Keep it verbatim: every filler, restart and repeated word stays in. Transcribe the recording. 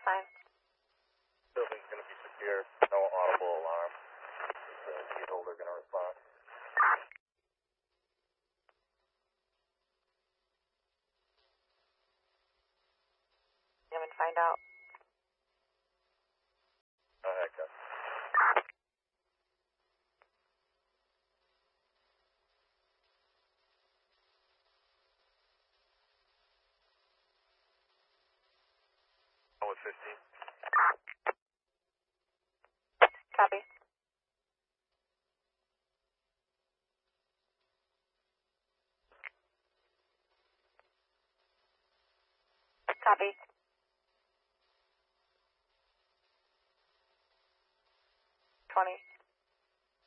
fine. Building's going to be secure. No audible alarm. The key holder going to respond. Come and find out. Go ahead, Gus. One fifteen. Copy. Copy. Twenty.